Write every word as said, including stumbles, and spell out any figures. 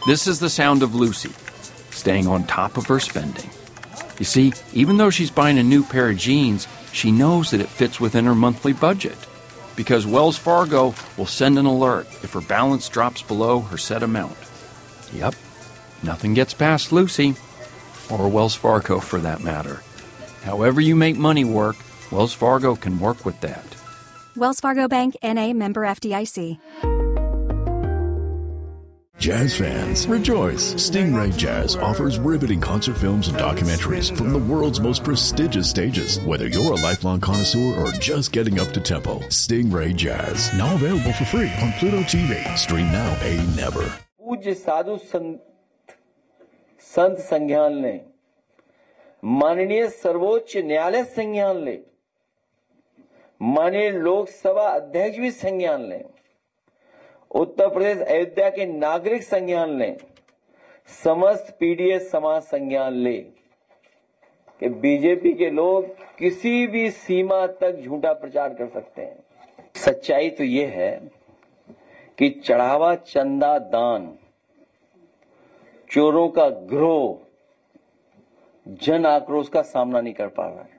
This is the sound of Lucy, staying on top of her spending. You see, even though she's buying a new pair of jeans, she knows that it fits within her monthly budget, because Wells Fargo will send an alert if her balance drops below her set amount. Yep, nothing gets past Lucy, or Wells Fargo for that matter. However you make money work, Wells Fargo can work with that. Wells Fargo Bank, N A, member F D I C. Jazz fans, rejoice! Stingray Jazz offers riveting concert films and documentaries from the world's most prestigious stages. Whether you're a lifelong connoisseur or just getting up to tempo, Stingray Jazz, now available for free on Pluto T V. Stream now, pay never. पूज्य साधु संत संत संज्ञान ले, माननीय सर्वोच्च न्यायालय संज्ञान ले, माननीय लोकसभा अध्यक्ष भी संज्ञान ले, उत्तर प्रदेश अयोध्या के नागरिक संज्ञान लें, समस्त पीडीएस समाज संज्ञान ले कि बीजेपी के लोग किसी भी सीमा तक झूठा प्रचार कर सकते हैं। सच्चाई तो ये है कि चढ़ावा, चंदा, दान, चोरों का गिरोह जन आक्रोश का सामना नहीं कर पा रहा है।